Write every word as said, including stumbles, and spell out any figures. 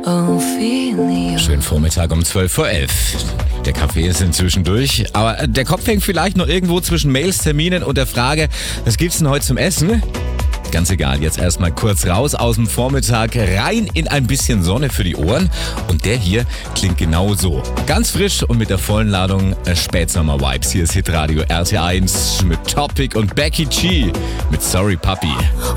Schönen Vormittag um zwölf vor elf. Der Kaffee ist inzwischen durch, aber der Kopf hängt vielleicht noch irgendwo zwischen Mails, Terminen und der Frage, was gibt's denn heute zum Essen? Ganz egal, jetzt erstmal kurz raus aus dem Vormittag, rein in ein bisschen Sonne für die Ohren. Und der hier klingt genau so. Ganz frisch und mit der vollen Ladung Spätsommer-Vibes. Hier ist Hitradio R T eins mit Topic und Becky G mit Sorry Puppy.